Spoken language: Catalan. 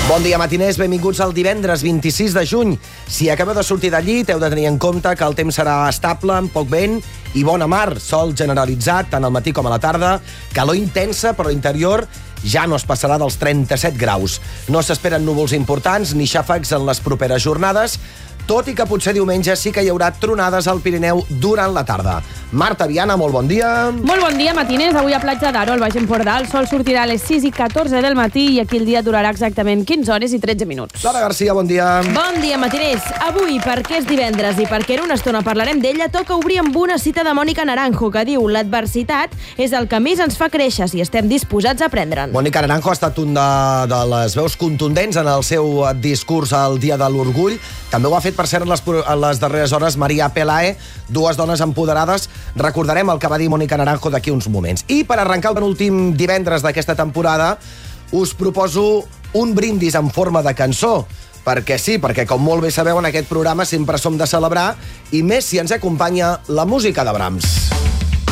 Bon dia, matiners. Benvinguts al divendres 26 de juny. Si acabeu de sortir del llit, heu de tenir en compte que el temps serà estable, amb poc vent i bona mar. Sol generalitzat, tant al matí com a la tarda. Calor intensa, però a l'interior ja no es passarà dels 37 graus. No s'esperen núvols importants ni xàfecs en les properes jornades, tot i que potser diumenge sí que hi haurà tronades al Pirineu durant la tarda. Marta Viana, molt bon dia. Molt bon dia, matiners. Avui a Platja d'Aro, al Baix Empordà, el sol sortirà a les 6:14 del matí i aquí el dia durarà exactament 15 hores i 13 minuts. Clara Garcia, bon dia. Bon dia, matiners. Avui, perquè és divendres i perquè en una estona parlarem d'ella, toca obrir amb una cita de Mònica Naranjo, que diu: l'adversitat és el que més ens fa créixer si estem disposats a prendre'n. Mònica Naranjo ha estat un de les veus contundents en el seu discurs al Dia de l'Orgull. També ho ha fet, per cert, en les darreres hores, Maria Pelae, dues dones empoderades. Recordarem el que va dir Mònica Naranjo d'aquí uns moments. I per arrencar el penúltim divendres d'aquesta temporada, us proposo un brindis en forma de cançó. Perquè sí, perquè com molt bé sabeu, en aquest programa sempre som de celebrar, i més si ens acompanya la música de Brahms.